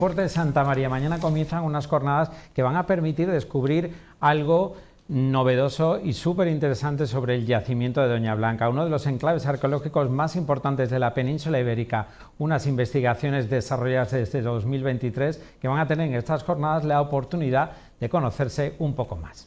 Puerto de Santa María. Mañana comienzan unas jornadas que van a permitir descubrir algo novedoso y súper interesante sobre el yacimiento de Doña Blanca, uno de los enclaves arqueológicos más importantes de la península ibérica. Unas investigaciones desarrolladas desde 2023 que van a tener en estas jornadas la oportunidad de conocerse un poco más.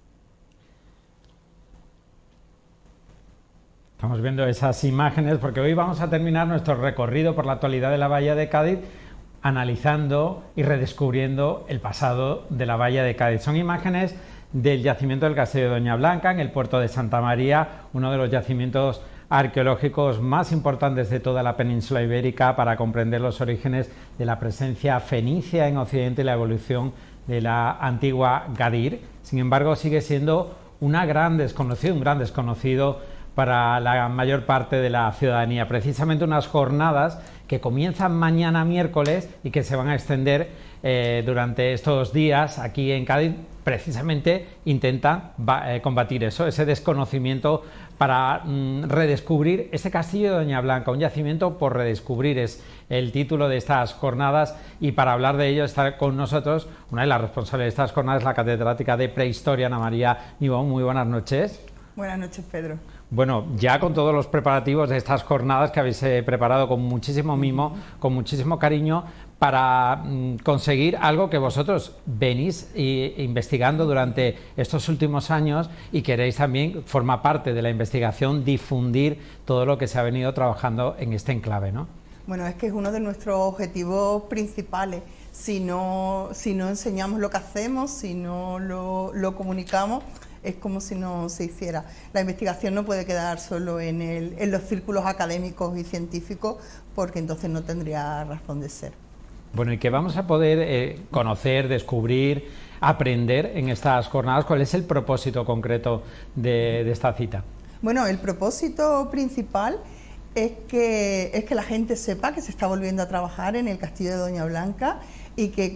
Estamos viendo esas imágenes porque hoy vamos a terminar nuestro recorrido por la actualidad de la Bahía de Cádiz analizando y redescubriendo el pasado de la Bahía de Cádiz. Son imágenes del yacimiento del Castillo de Doña Blanca en el puerto de Santa María, uno de los yacimientos arqueológicos más importantes de toda la península ibérica para comprender los orígenes de la presencia fenicia en Occidente y la evolución de la antigua Gadir. Sin embargo, sigue siendo un gran desconocido para la mayor parte de la ciudadanía. Precisamente unas jornadas que comienzan mañana miércoles y que se van a extender durante estos días aquí en Cádiz, precisamente intentan combatir eso, ese desconocimiento para redescubrir ese castillo de Doña Blanca, un yacimiento por redescubrir es el título de estas jornadas, y para hablar de ello está con nosotros una de las responsables de estas jornadas, la catedrática de Prehistoria, Ana María Nibón. Muy buenas noches. Buenas noches, Pedro. Bueno, ya con todos los preparativos de estas jornadas que habéis preparado con muchísimo mimo, con muchísimo cariño, para conseguir algo que vosotros venís investigando durante estos últimos años y queréis también, forma parte de la investigación, difundir todo lo que se ha venido trabajando en este enclave, ¿no? Bueno, es que es uno de nuestros objetivos principales. Si no enseñamos lo que hacemos, si no lo comunicamos, es como si no se hiciera. La investigación no puede quedar solo en los círculos académicos y científicos, porque entonces no tendría razón de ser. Bueno, ¿y qué vamos a poder conocer, descubrir, aprender en estas jornadas? ¿Cuál es el propósito concreto de esta cita? Bueno, el propósito principal es que la gente sepa que se está volviendo a trabajar en el castillo de Doña Blanca y que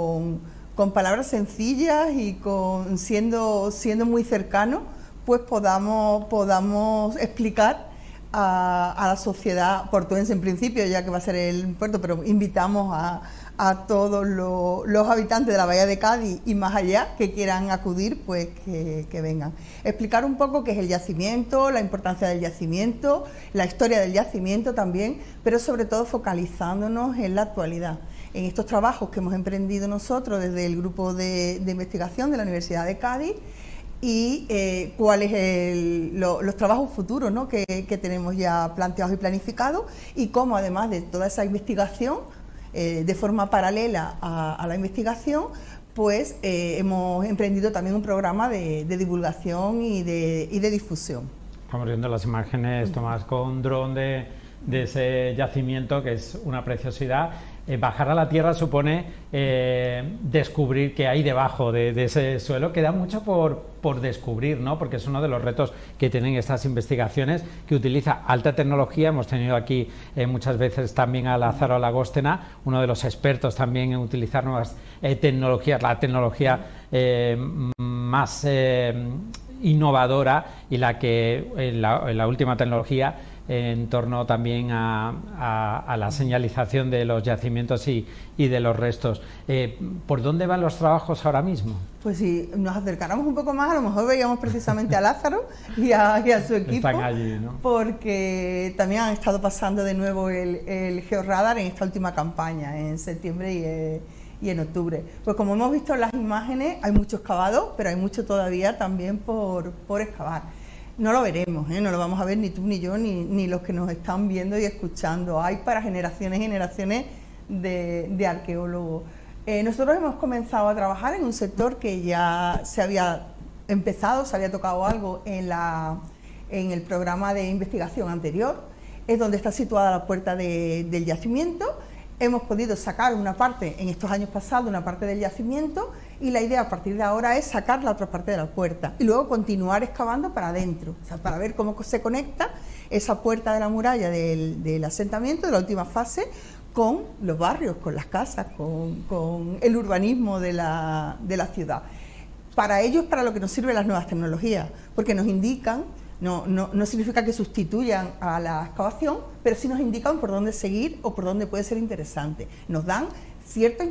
con palabras sencillas y siendo muy cercano, pues podamos explicar a la sociedad portuense en principio, ya que va a ser el puerto, pero invitamos a todos los habitantes de la Bahía de Cádiz y más allá que quieran acudir, pues que vengan. Explicar un poco qué es el yacimiento, la importancia del yacimiento, la historia del yacimiento también, pero sobre todo focalizándonos en la actualidad, en estos trabajos que hemos emprendido nosotros desde el grupo de investigación de la Universidad de Cádiz y cuáles los trabajos futuros, ¿no?, que tenemos ya planteados y planificados, y cómo además de toda esa investigación, de forma paralela a la investigación, pues hemos emprendido también un programa de divulgación y de difusión. Estamos viendo las imágenes tomadas con dron de ese yacimiento, que es una preciosidad. Bajar a la tierra supone descubrir qué hay debajo de ese suelo. Queda mucho por descubrir, ¿no? Porque es uno de los retos que tienen estas investigaciones, que utiliza alta tecnología. Hemos tenido aquí muchas veces también a Lázaro Lagóstena, uno de los expertos también en utilizar nuevas tecnologías, la tecnología más innovadora y la última tecnología en torno también a la señalización de los yacimientos y de los restos. ¿Por dónde van los trabajos ahora mismo? Pues si nos acercáramos un poco más, a lo mejor veíamos precisamente a Lázaro y a su equipo. Están allí, ¿no? Porque también han estado pasando de nuevo el georradar en esta última campaña, en septiembre y en octubre. Pues como hemos visto en las imágenes, hay mucho excavado, pero hay mucho todavía también por excavar. No lo veremos, no lo vamos a ver ni tú ni yo ni los que nos están viendo y escuchando. Hay para generaciones y generaciones de arqueólogos. Nosotros hemos comenzado a trabajar en un sector que ya se había empezado, se había tocado algo en el programa de investigación anterior. Es donde está situada la puerta del yacimiento. Hemos podido sacar una parte, en estos años pasados, una parte del yacimiento, y la idea a partir de ahora es sacar la otra parte de la puerta y luego continuar excavando para adentro, o sea, para ver cómo se conecta esa puerta de la muralla del asentamiento, de la última fase, con los barrios, con las casas, con el urbanismo de la ciudad. Para ello es para lo que nos sirven las nuevas tecnologías, porque nos indican, no significa que sustituyan a la excavación, pero sí nos indican por dónde seguir o por dónde puede ser interesante. Nos dan cierta